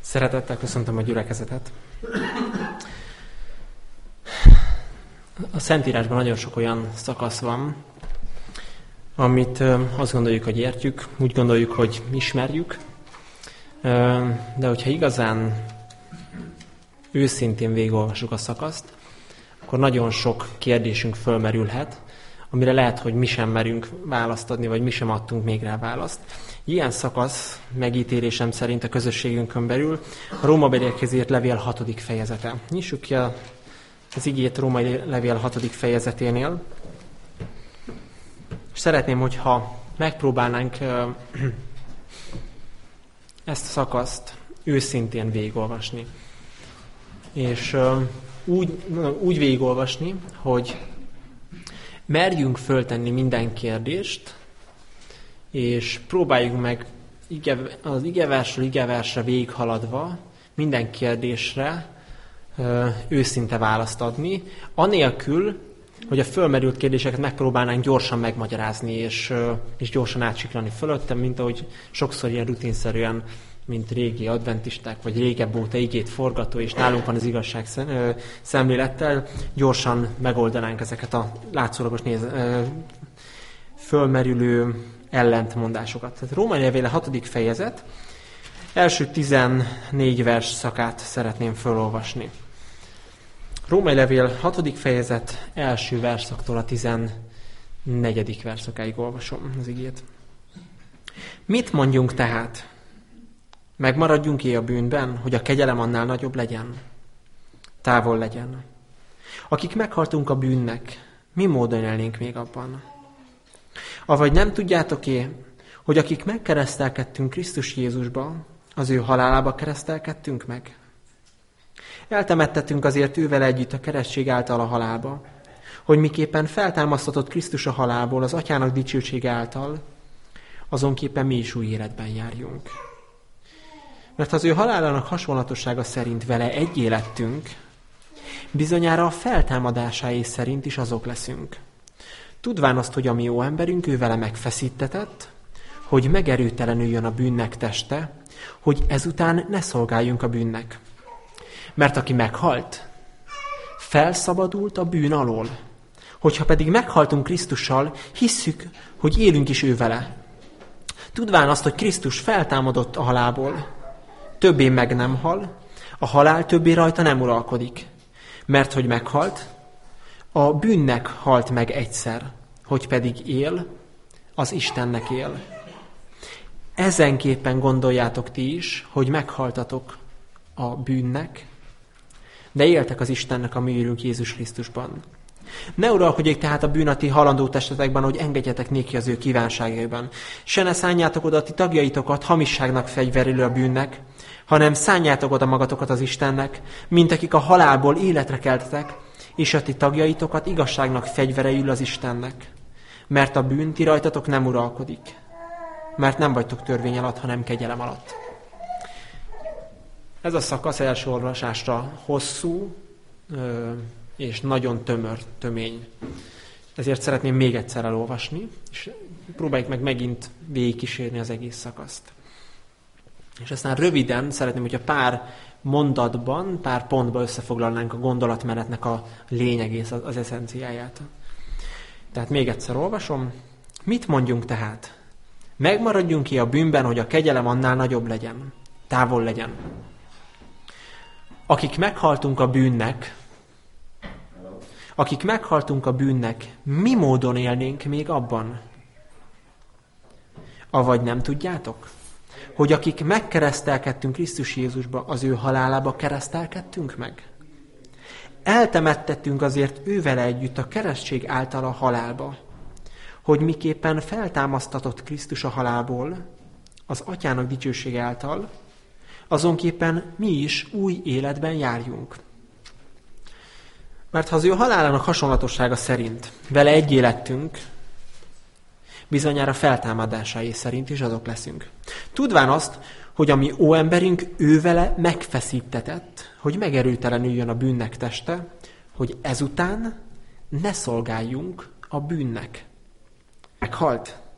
Szeretettel köszöntöm a gyülekezetet. A Szentírásban nagyon sok olyan szakasz van, amit azt gondoljuk, hogy értjük, úgy gondoljuk, hogy ismerjük, de hogyha igazán őszintén végigolvassuk a szakaszt, akkor nagyon sok kérdésünk fölmerülhet, amire lehet, hogy mi sem merünk választ adni, vagy mi sem adtunk még rá választ. Ilyen szakasz megítélésem szerint a közösségünkön belül a Rómabeliekhez írt levél 6. fejezete. Nyissuk ki az igét Római levél 6. fejezeténél. És szeretném, hogyha megpróbálnánk ezt a szakaszt őszintén végigolvasni. És úgy végigolvasni, hogy merjünk föltenni minden kérdést, és próbáljuk meg az igeversről igeversre végighaladva minden kérdésre őszinte választ adni, anélkül, hogy a fölmerült kérdéseket megpróbálnánk gyorsan megmagyarázni, és gyorsan átsiklani fölöttem, mint ahogy sokszor ilyen rutinszerűen, mint régi adventisták, vagy régebb óta igét forgató, és nálunk van az igazság szemlélettel, gyorsan megoldanánk ezeket a látszólagos fölmerülő ellentmondásokat. Tehát Római levél 6. fejezet, első 14 vers szakát szeretném felolvasni. Római levél 6. fejezet első verszaktól a 14. verszakáig olvasom az igét. Mit mondjunk tehát? Megmaradjunk-e a bűnben, hogy a kegyelem annál nagyobb legyen? Távol legyen. Akik meghaltunk a bűnnek, mi módon élnénk még abban? Avagy nem tudjátok-e, hogy akik megkeresztelkedtünk Krisztus Jézusba, az ő halálába keresztelkedtünk meg? Eltemettettünk azért ővel együtt a keresztség által a halálba, hogy miképpen feltámasztatott Krisztus a halálból az Atyának dicsősége által, azonképpen mi is új életben járjunk. Mert az ő halálának hasonlatossága szerint vele egyé lettünk, bizonyára a feltámadásáé szerint is azok leszünk. Tudván azt, hogy a mi jó emberünk ő vele megfeszítetett, hogy megerőtelenüljön a bűnnek teste, hogy ezután ne szolgáljunk a bűnnek. Mert aki meghalt, felszabadult a bűn alól. Hogyha pedig meghaltunk Krisztussal, hisszük, hogy élünk is ő vele. Tudván azt, hogy Krisztus feltámadott a halálból, többé meg nem hal, a halál többé rajta nem uralkodik. Mert hogy meghalt, a bűnnek halt meg egyszer, hogy pedig él, az Istennek él. Ezenképpen gondoljátok ti is, hogy meghaltatok a bűnnek, de éltek az Istennek a mi Úrunk Jézus Krisztusban. Ne uralkodjék tehát a bűn a ti halandó testetekben, hogy engedjetek néki az ő kívánságaiban. Se ne szánjátok oda a ti tagjaitokat hamisságnak fegyverülő a bűnnek, hanem szánjátok oda magatokat az Istennek, mint akik a halálból életre keltetek, és a ti tagjaitokat igazságnak fegyvereül az Istennek. Mert a bűn ti rajtatok nem uralkodik, mert nem vagytok törvény alatt, hanem kegyelem alatt. Ez a szakasz első olvasásra hosszú és nagyon tömény. Ezért szeretném még egyszer elolvasni, és próbáljuk meg megint végigkísérni az egész szakaszt. És aztán röviden szeretném, hogyha pár mondatban, pár pontban összefoglalnánk a gondolatmenetnek a lényegét, az eszenciáját. Tehát még egyszer olvasom. Mit mondjunk tehát? Megmaradjunk ki a bűnben, hogy a kegyelem annál nagyobb legyen, távol legyen. Akik meghaltunk a bűnnek, mi módon élnénk még abban? Avagy nem tudjátok, hogy akik megkeresztelkedtünk Krisztus Jézusba, az ő halálába keresztelkedtünk meg? Eltemettettünk azért ővele együtt a keresztség által a halálba, hogy miképpen feltámasztatott Krisztus a halálból, az Atyának dicsősége által, azonképpen mi is új életben járjunk. Mert ha az ő halálának hasonlatossága szerint vele egyé lettünk, bizonyára feltámadásáé szerint is azok leszünk. Tudván azt, hogy a mi óemberünk ővele megfeszítetett, hogy megerőtelenüljön a bűnnek teste, hogy ezután ne szolgáljunk a bűnnek. Meghalt,